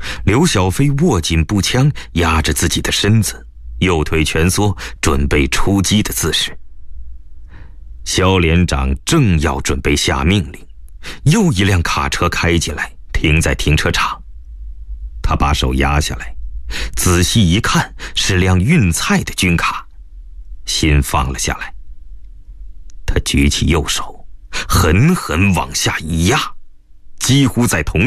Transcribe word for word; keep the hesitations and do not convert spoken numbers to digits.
刘小飞握紧步枪，压着自己的身子，右腿蜷缩，准备出击的姿势。肖连长正要准备下命令，又一辆卡车开进来，停在停车场。他把手压下来，仔细一看，是辆运菜的军卡，心放了下来。他举起右手，狠狠往下一压，几乎在同